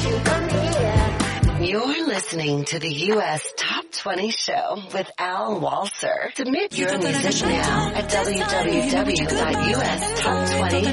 You're listening to the U.S. Top 20 Show with Al Walser. Submit your music now at www.ustop20.com.